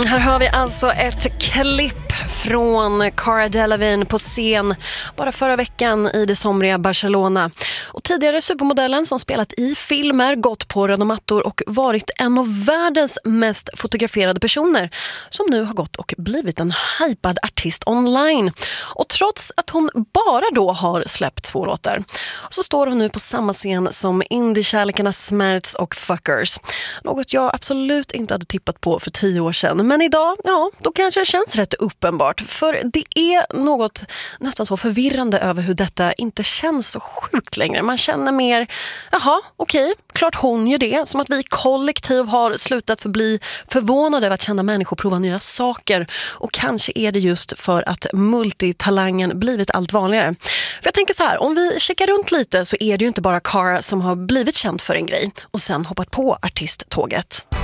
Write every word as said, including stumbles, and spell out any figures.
Här har vi alltså ett klipp från Cara Delevingne på scen bara förra veckan i det somriga Barcelona. Och tidigare supermodellen som spelat i filmer, gått på röda mattor och varit en av världens mest fotograferade personer som nu har gått och blivit en hypad artist online. Och trots att hon bara då har släppt två låtar så står hon nu på samma scen som indiekärlekarna Smerts och Fuckers. Något jag absolut inte hade tippat på för tio år sedan. Men idag, ja, då kanske det känns rätt uppenbart. För det är något nästan så förvirrande över hur detta inte känns så sjukt längre. Man känner mer, jaha, okej, klart hon gör det. Som att vi kollektiv har slutat förbli förvånade över att kända människor prova nya saker. Och kanske är det just för att multitalangen blivit allt vanligare. För jag tänker så här, om vi checkar runt lite så är det ju inte bara Cara som har blivit känd för en grej och sen hoppat på artisttåget.